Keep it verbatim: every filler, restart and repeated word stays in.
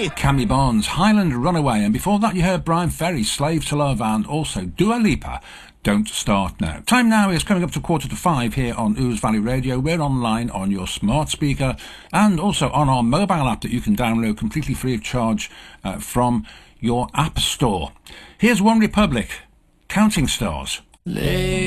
Cammy Barnes, Highland Runaway, and before that you heard Brian Ferry, Slave to Love, and also Dua Lipa, Don't Start Now. Time now is coming up to quarter to five here on Ouse Valley Radio. We're online on your smart speaker and also on our mobile app that you can download completely free of charge uh, from your app store. Here's One Republic, Counting Stars. Lay